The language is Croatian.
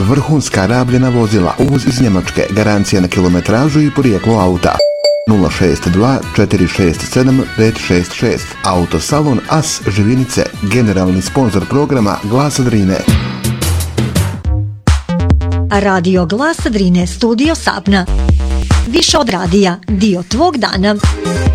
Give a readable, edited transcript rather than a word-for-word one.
vrhunska rabljena vozila, uvoz iz Njemačke, garancija na kilometražu i porijeklo auta. 062 467 566. Autosalon As Živinice, generalni sponzor programa Glasa Drine. Radio Glasa Drine, studio Sapna. Više od radija, dio tvog dana.